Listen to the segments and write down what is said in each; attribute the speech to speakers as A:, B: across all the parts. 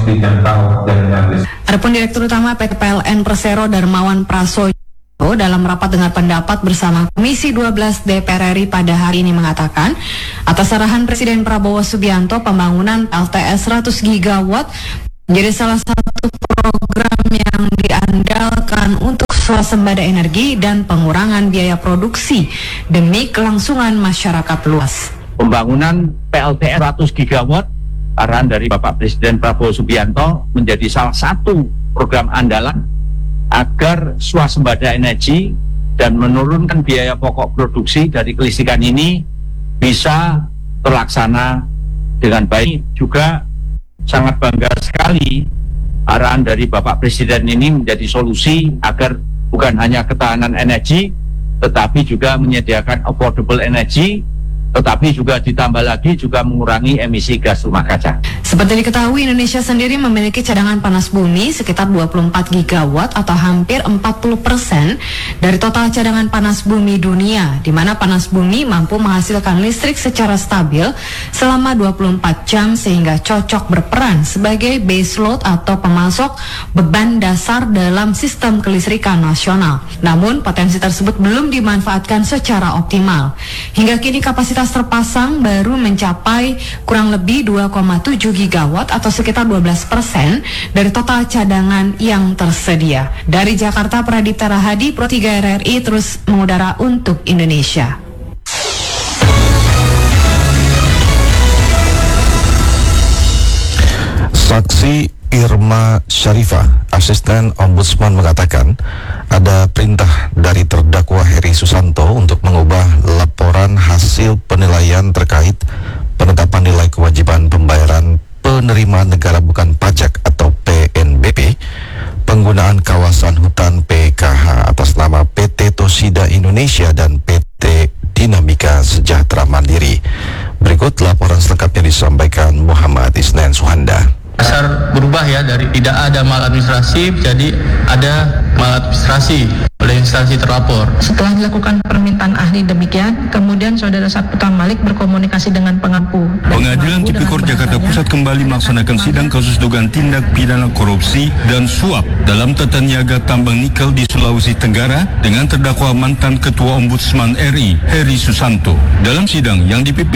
A: dijangkau jaringan listrik.
B: Adapun Direktur Utama PT PLN Persero Darmawan Prasojo dalam rapat dengar pendapat bersama Komisi 12 DPR RI pada hari ini mengatakan, atas arahan Presiden Prabowo Subianto, pembangunan LTS 100 gigawatt menjadi salah satu program yang diandalkan untuk swasembada energi dan pengurangan biaya produksi demi kelangsungan masyarakat luas.
C: Pembangunan PLTS 100 gigawatt arahan dari Bapak Presiden Prabowo Subianto menjadi salah satu program andalan agar swasembada energi dan menurunkan biaya pokok produksi dari kelistrikan ini bisa terlaksana dengan baik. Juga sangat bangga sekali arahan dari Bapak Presiden ini menjadi solusi agar bukan hanya ketahanan energi, tetapi juga menyediakan affordable energy, tetapi juga ditambah lagi juga mengurangi emisi gas rumah kaca.
B: Seperti diketahui, Indonesia sendiri memiliki cadangan panas bumi sekitar 24 gigawatt atau hampir 40% dari total cadangan panas bumi dunia, di mana panas bumi mampu menghasilkan listrik secara stabil selama 24 jam sehingga cocok berperan sebagai base load atau pemasok beban dasar dalam sistem kelistrikan nasional. Namun, potensi tersebut belum dimanfaatkan secara optimal. Hingga kini kapasitas terpasang baru mencapai kurang lebih 2,7 gigawatt atau sekitar 12% dari total cadangan yang tersedia. Dari Jakarta, Pradipta Rahadi, Pro 3 RRI terus mengudara untuk Indonesia.
D: Saksi Irma Syarifah, asisten ombudsman, mengatakan ada perintah dari terdakwa Heri Susanto untuk mengubah laporan hasil penilaian terkait penetapan nilai kewajiban pembayaran penerimaan negara bukan pajak atau PNBP, penggunaan kawasan hutan PKH atas nama PT Tosida Indonesia dan PT Dinamika Sejahtera Mandiri. Berikut laporan selengkapnya disampaikan Muhammad Isnan Suhanda.
E: Dasar berubah ya, dari tidak ada maladministrasi jadi ada maladministrasi oleh instansi terlapor.
F: Setelah dilakukan permintaan ahli demikian, kemudian Saudara Saputra Malik berkomunikasi dengan pengampu.
G: Pengadilan Tipikor Jakarta Pusat kembali melaksanakan sidang kasus dugaan tindak pidana korupsi dan suap dalam tata niaga tambang nikel di Sulawesi Tenggara dengan terdakwa mantan Ketua Ombudsman RI Heri Susanto. Dalam sidang yang dipimpin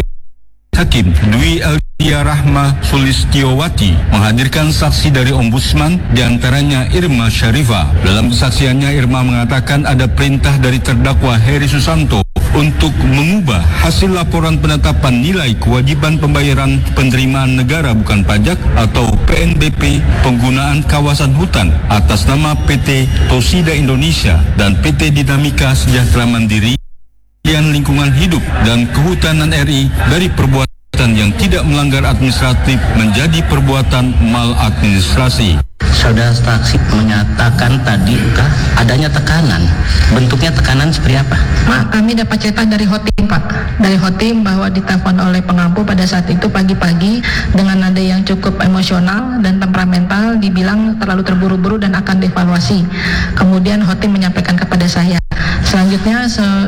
G: Hakim Dwi Eldia Rahma Sulistiowati menghadirkan saksi dari Ombudsman, diantaranya Irma Syarifah. Dalam kesaksiannya, Irma mengatakan ada perintah dari terdakwa Heri Susanto untuk mengubah hasil laporan penetapan nilai kewajiban pembayaran penerimaan negara bukan pajak atau PNBP penggunaan kawasan hutan atas nama PT Tosida Indonesia dan PT Dinamika Sejahtera Mandiri Lingkungan Hidup dan Kehutanan RI dari perbuatan yang tidak melanggar administratif menjadi perbuatan maladministrasi.
E: Saudara saksi menyatakan tadi adanya tekanan. Bentuknya tekanan seperti apa?
F: Kami dapat cerita dari Hotim, Pak. Dari Hotim bahwa ditelepon oleh pengampu pada saat itu pagi-pagi dengan nada yang cukup emosional dan temperamental, dibilang terlalu terburu-buru dan akan dievaluasi. Kemudian Hotim menyampaikan kepada saya. Selanjutnya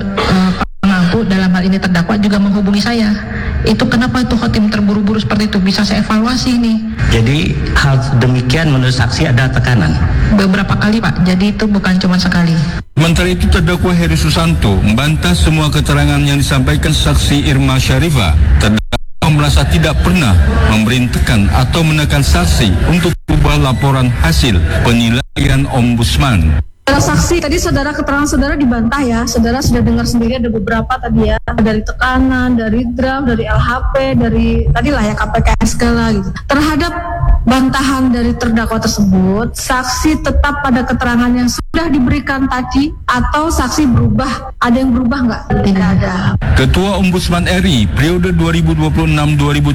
F: pengampu, dalam hal ini terdakwa, juga menghubungi saya. Itu kenapa itu Hotim terburu-buru seperti itu? Bisa saya evaluasi nih.
E: Jadi hal demikian menurut saksi ada tekanan?
F: Beberapa kali, Pak. Jadi itu bukan cuma sekali.
G: Sementara itu, terdakwa Heri Susanto membantah semua keterangan yang disampaikan saksi Irma Syarifah. Terdakwa merasa tidak pernah memberi atau menekan saksi untuk ubah laporan hasil penilaian Ombudsman.
H: Saksi, tadi keterangan saudara dibantah ya. Saudara sudah dengar sendiri ada beberapa tadi ya, dari tekanan, dari draft, dari LHP, dari tadilah ya KPKS segala gitu. Terhadap bantahan dari terdakwa tersebut, saksi tetap pada keterangan yang sudah diberikan tadi atau saksi berubah? Ada yang berubah nggak? Tidak ada.
G: Ketua Ombudsman RI periode 2026-2031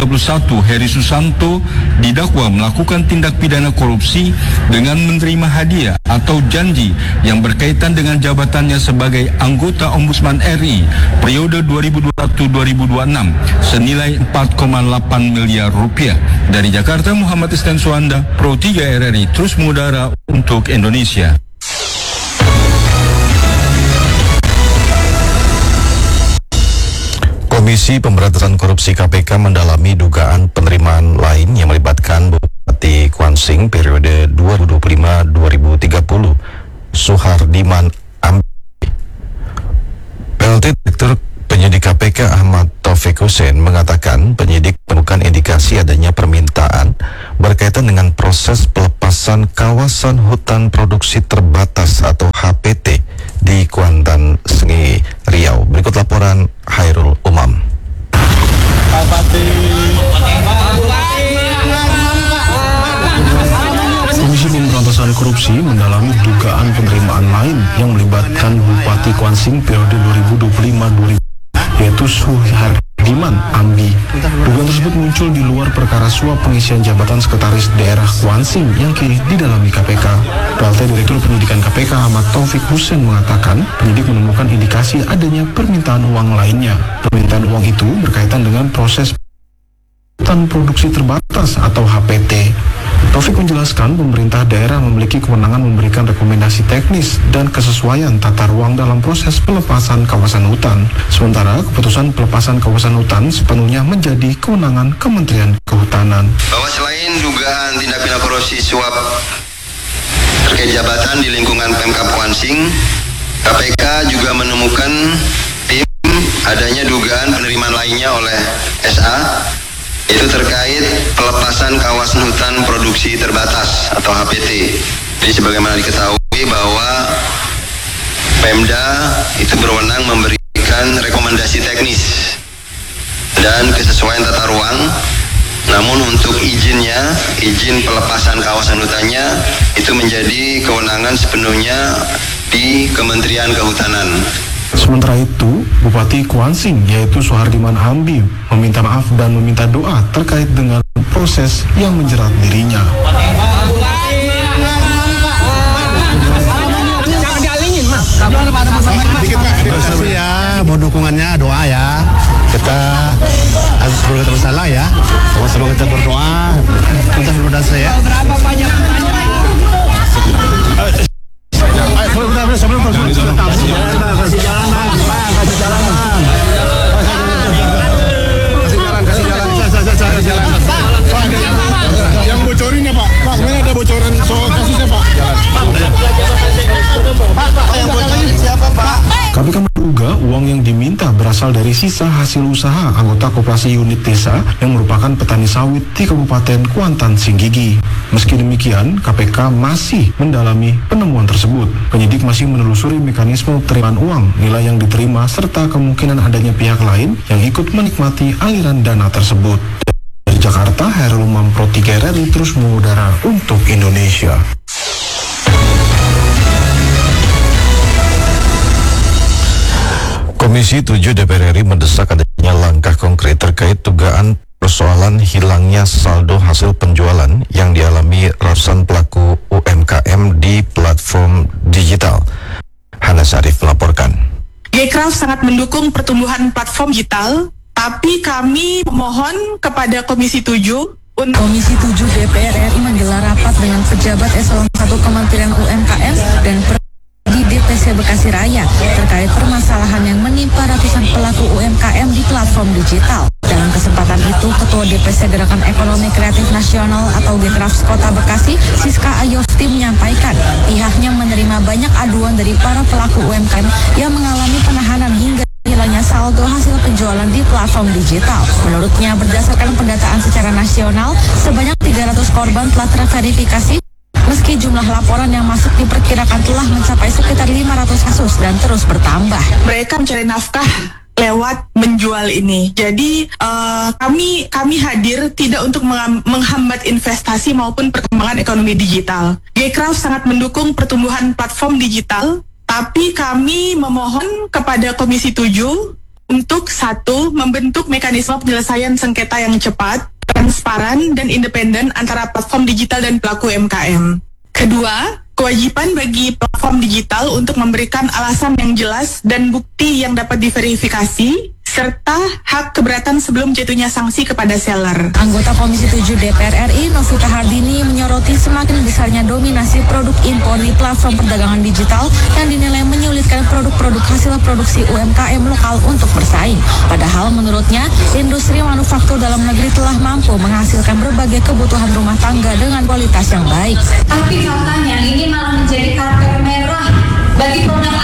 G: Heri Susanto didakwa melakukan tindak pidana korupsi dengan menerima hadiah atau janji yang berkaitan dengan jabatannya sebagai anggota Ombudsman RI periode 2021-2026 senilai 4,8 miliar rupiah. Dari Jakarta, Muhammad Isnan Suhanda, Pro 3 RRI terus mengudara untuk Indonesia.
D: Komisi Pemberantasan Korupsi KPK mendalami dugaan penerimaan lain yang melibatkan Bupati Kuansing periode 2025-2030, Suhardiman Ambi. PLT Direktur Penyidik KPK Ahmad Taufik Hussein mengatakan penyidik menemukan indikasi adanya permintaan berkaitan dengan proses pelepasan kawasan hutan produksi terbatas atau HPT di Kuantan, Sengi, Riau. Berikut laporan Hairul Umam.
I: Komisi Pemberantasan Korupsi mendalami dugaan penerimaan lain yang melibatkan Bupati Kuansing periode 2025-2030, yaitu Suhardiman Ambi. Dugaan tersebut muncul di luar perkara suap pengisian jabatan Sekretaris Daerah Kuansing yang kini didalami KPK. PLT Direktur Penyidikan KPK Ahmad Taufik Hussein mengatakan penyidik menemukan indikasi adanya permintaan uang lainnya. Permintaan uang itu berkaitan dengan proses hutan produksi terbatas atau HPT. Taufik menjelaskan pemerintah daerah memiliki kewenangan memberikan rekomendasi teknis dan kesesuaian tata ruang dalam proses pelepasan kawasan hutan. Sementara keputusan pelepasan kawasan hutan sepenuhnya menjadi kewenangan Kementerian Kehutanan.
J: Bahwa selain dugaan tindak pidana korupsi suap terkait jabatan di lingkungan Pemkab Kuansing, KPK juga menemukan adanya dugaan penerimaan lainnya oleh SA, itu terkait pelepasan kawasan hutan produksi terbatas atau HPT. Jadi sebagaimana diketahui bahwa Pemda itu berwenang memberikan rekomendasi teknis dan kesesuaian tata ruang. Namun untuk izin pelepasan kawasan hutannya itu menjadi kewenangan sepenuhnya di Kementerian Kehutanan.
I: Sementara itu, Bupati Kuansing yaitu Suhardiman Ambi meminta maaf dan meminta doa terkait dengan proses yang menjerat dirinya.
K: Ya, mohon dukungannya, doa ya. Kita harus bersalah ya. Sama-sama kita berdoa. Kita berdoa saya.
L: Yang bocorin ya Pak, sebenarnya ada bocoran soal kasusnya Pak.
I: KPK menduga uang yang diminta berasal dari sisa hasil usaha anggota koperasi unit desa yang merupakan petani sawit di Kabupaten Kuantan, Singgigi. Meski demikian, KPK masih mendalami penemuan tersebut. Penyidik masih menelusuri mekanisme penerimaan uang, nilai yang diterima, serta kemungkinan adanya pihak lain yang ikut menikmati aliran dana tersebut. Dari Jakarta, Hairul Umam Pro 3 RRI terus mengudara untuk Indonesia.
D: Komisi 7 DPR RI mendesak adanya langkah konkret terkait dugaan persoalan hilangnya saldo hasil penjualan yang dialami ratusan pelaku UMKM di platform digital. Hana Syarif melaporkan.
M: Gcraft sangat mendukung pertumbuhan platform digital, tapi kami memohon kepada Komisi 7 untuk
N: Komisi 7 DPR RI menggelar rapat dengan pejabat eselon 1 Kementerian UMKM dan di DPC Bekasi Raya terkait permasalahan yang menimpa ratusan pelaku UMKM di platform digital. Dalam kesempatan itu, Ketua DPC Gerakan Ekonomi Kreatif Nasional atau Gcraft Kota Bekasi, Siska Ayofti menyampaikan pihaknya menerima banyak aduan dari para pelaku UMKM yang mengalami penahanan hingga hilangnya saldo hasil penjualan di platform digital. Menurutnya, berdasarkan pendataan secara nasional, sebanyak 300 korban telah terverifikasi. Meski jumlah laporan yang masuk diperkirakan telah mencapai sekitar 500 kasus dan terus bertambah.
M: Mereka mencari nafkah lewat menjual ini. Jadi kami hadir tidak untuk menghambat investasi maupun perkembangan ekonomi digital. Gcraft sangat mendukung pertumbuhan platform digital, tapi kami memohon kepada Komisi 7 untuk satu, membentuk mekanisme penyelesaian sengketa yang cepat, transparan dan independen antara platform digital dan pelaku UMKM. Kedua, kewajiban bagi platform digital untuk memberikan alasan yang jelas dan bukti yang dapat diverifikasi serta hak keberatan sebelum jatuhnya sanksi kepada seller.
N: Anggota Komisi 7 DPR RI Novita Hardini menyoroti semakin besarnya dominasi produk impor di platform perdagangan digital yang dinilai menyulitkan produk-produk hasil produksi UMKM lokal untuk bersaing. Padahal menurutnya, industri manufaktur dalam negeri telah mampu menghasilkan berbagai kebutuhan rumah tangga dengan kualitas yang baik.
O: Tapi faktanya ini malah menjadi karpet merah bagi produk